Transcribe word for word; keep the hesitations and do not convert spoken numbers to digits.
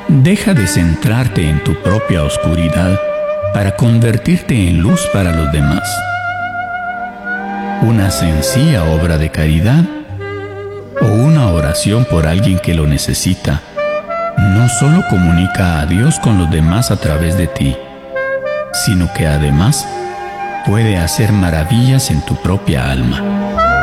Deja de centrarte en tu propia oscuridad para convertirte en luz para los demás. Una sencilla obra de caridad o una oración por alguien que lo necesita no solo comunica a Dios con los demás a través de ti, sino que además puede hacer maravillas en tu propia alma.